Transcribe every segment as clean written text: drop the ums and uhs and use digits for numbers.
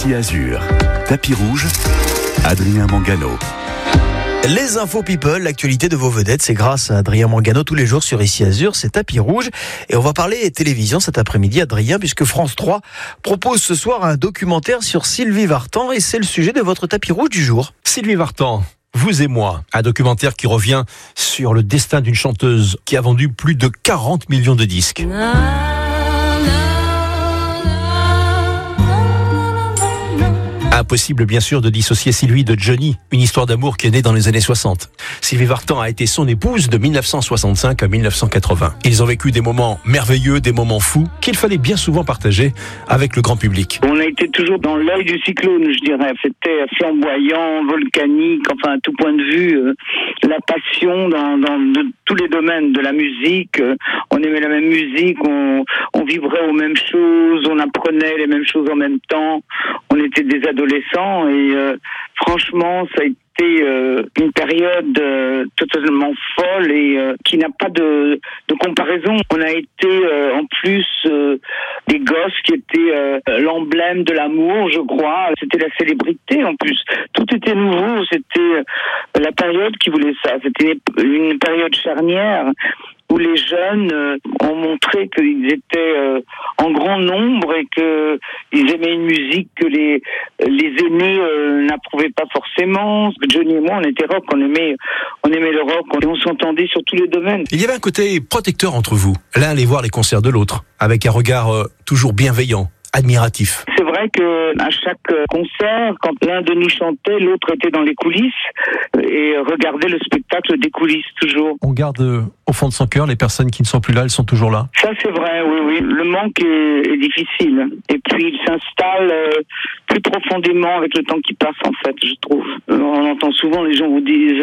Ici Azur, tapis rouge, Adrien Mangano. Les infos people, l'actualité de vos vedettes, c'est grâce à Adrien Mangano tous les jours sur Ici Azur, c'est tapis rouge. Et on va parler télévision cet après-midi, Adrien, puisque France 3 propose ce soir un documentaire sur Sylvie Vartan et c'est le sujet de votre tapis rouge du jour. Sylvie Vartan, Vous et moi, un documentaire qui revient sur le destin d'une chanteuse qui a vendu plus de 40 millions de disques. Impossible bien sûr de dissocier Sylvie de Johnny, une histoire d'amour qui est née dans les années 60. Sylvie Vartan a été son épouse de 1965 à 1980. Ils ont vécu des moments merveilleux, des moments fous, qu'il fallait bien souvent partager avec le grand public. On a été toujours dans l'œil du cyclone, je dirais. C'était flamboyant, volcanique, enfin à tout point de vue. La passion dans tous les domaines de la musique. On aimait la même musique, on vibrait aux mêmes choses, on apprenait les mêmes choses en même temps. On était des adolescents et franchement, ça a été une période totalement folle et qui n'a pas de comparaison. On a été en plus des gosses qui étaient l'emblème de l'amour, je crois. C'était la célébrité en plus. Tout était nouveau. C'était la période qui voulait ça. C'était une période charnière où les jeunes ont montré qu'ils étaient en grand nombre et qu'ils aimaient une musique que les aînés n'approuvaient pas forcément. Johnny et moi, on était rock, on aimait le rock, on s'entendait sur tous les domaines. Il y avait un côté protecteur entre vous. L'un allait voir les concerts de l'autre, avec un regard toujours bienveillant, admiratif. C'est vrai que à chaque concert, quand l'un de nous chantait, l'autre était dans les coulisses et regardait le spectacle des coulisses toujours. On garde au fond de son cœur les personnes qui ne sont plus là, elles sont toujours là. Ça c'est vrai, oui. Le manque est difficile. Et puis il s'installe plus profondément avec le temps qui passe en fait, je trouve. On entend souvent les gens vous disent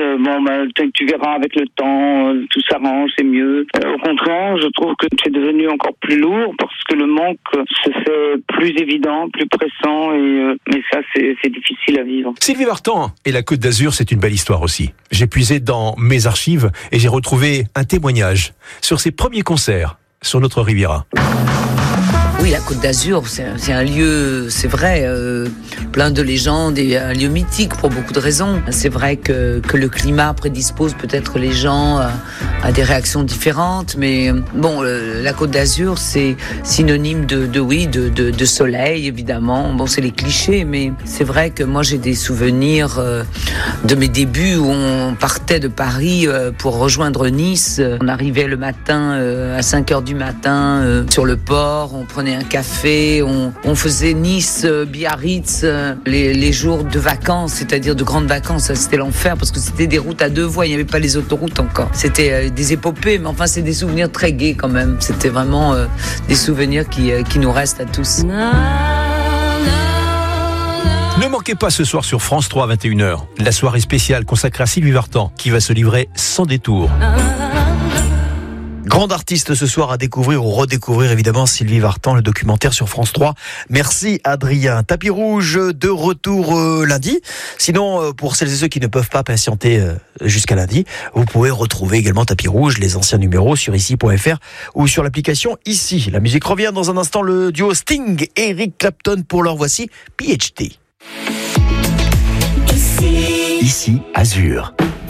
tu verras avec le temps, tout s'arrange, c'est mieux. Au contraire, je trouve que c'est devenu encore plus lourd parce que le manque se fait plus évident, plus pressant mais ça c'est difficile à vivre. Sylvie Vartan et la Côte d'Azur, c'est une belle histoire aussi. J'ai puisé dans mes archives et j'ai retrouvé un témoignage sur ses premiers concerts sur notre Riviera. Oui, la Côte d'Azur, c'est un lieu, c'est vrai, plein de légendes et un lieu mythique pour beaucoup de raisons. C'est vrai que le climat prédispose peut-être les gens à des réactions différentes, mais bon, la Côte d'Azur, c'est synonyme de soleil, évidemment. Bon, c'est les clichés, mais c'est vrai que moi, j'ai des souvenirs de mes débuts où on partait de Paris pour rejoindre Nice. On arrivait le matin à 5h du matin sur le port, on prenait un café, on faisait Nice, Biarritz, les jours de vacances, c'est-à-dire de grandes vacances. Ça, c'était l'enfer parce que c'était des routes à deux voies, il n'y avait pas les autoroutes encore. C'était des épopées, mais enfin c'est des souvenirs très gais quand même. C'était vraiment des souvenirs qui nous restent à tous. Ne manquez pas ce soir sur France 3 à 21h, la soirée spéciale consacrée à Sylvie Vartan qui va se livrer sans détour. Grande artiste ce soir à découvrir ou redécouvrir évidemment Sylvie Vartan, le documentaire sur France 3. Merci Adrien. Tapis rouge de retour lundi. Sinon, pour celles et ceux qui ne peuvent pas patienter jusqu'à lundi, vous pouvez retrouver également Tapis rouge, les anciens numéros sur ici.fr ou sur l'application Ici. La musique revient dans un instant, le duo Sting et Eric Clapton pour leur voici PhD. Ici Azur.